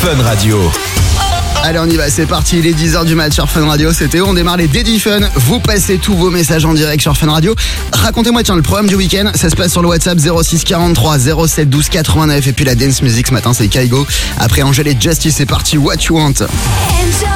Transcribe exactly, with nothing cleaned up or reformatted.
Fun Radio. Allez, on y va, c'est parti, il est dix heures du mat sur Fun Radio, c'était on démarre les Daddy Fun, vous passez tous vos messages en direct sur Fun Radio. Racontez-moi, tiens, le programme du week-end, ça se passe sur le WhatsApp zéro six quarante-trois zéro sept douze quatre-vingt-neuf et puis la dance music ce matin c'est Kaigo. Après Angèle et Justice, c'est parti, What You Want.